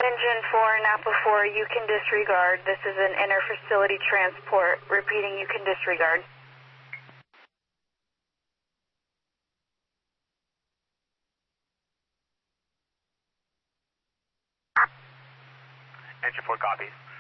Engine 4, Napa 4, you can disregard. This is an inter-facility transport. Repeating, you can disregard. Engine 4 copies.